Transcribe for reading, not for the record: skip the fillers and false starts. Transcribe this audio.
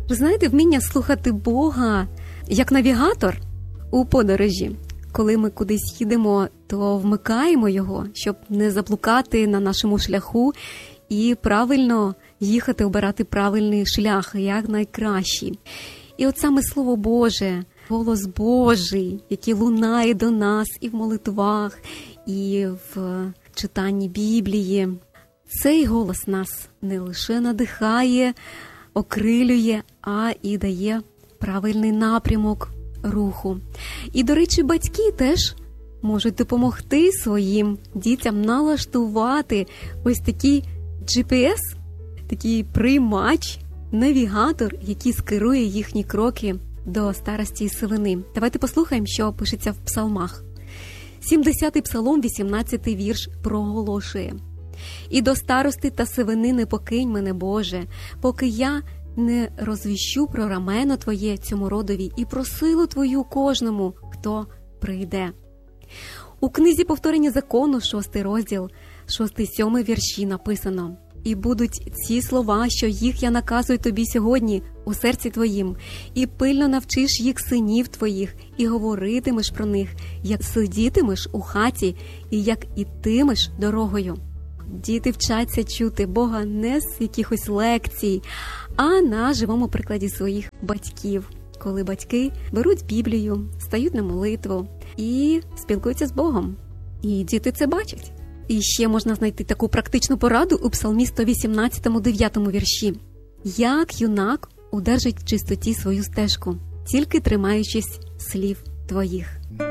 Ви знаєте, вміння слухати Бога як навігатор у подорожі. Коли ми кудись їдемо, то вмикаємо його, щоб не заблукати на нашому шляху і правильно їхати, обирати правильний шлях, як найкращий. І от саме Слово Боже, голос Божий, який лунає до нас і в молитвах, і в читанні Біблії, цей голос нас не лише надихає, окрилює, а і дає правильний напрямок руху. І, до речі, батьки теж можуть допомогти своїм дітям налаштувати ось такий GPS, такий приймач, навігатор, який скерує їхні кроки до старості і сивини. Давайте послухаємо, що пишеться в псалмах. 70-й псалом, 18-й вірш проголошує: «І до старости та сивини не покинь мене, Боже, поки я не розвіщу про рамено Твоє цьому родові і про силу Твою кожному, хто прийде». У книзі «Повторення закону», 6 розділ, 6-7 вірші написано: «І будуть ці слова, що їх я наказую тобі сьогодні у серці твоїм, і пильно навчиш їх синів твоїх, і говоритимеш про них, як сидітимеш у хаті, і як ітимеш дорогою». Діти вчаться чути Бога не з якихось лекцій, а на живому прикладі своїх батьків, коли батьки беруть Біблію, стають на молитву і спілкуються з Богом. І діти це бачать. І ще можна знайти таку практичну пораду у Псалмі 118, 9 вірші. «Як юнак удержить в чистоті свою стежку, тільки тримаючись слів твоїх».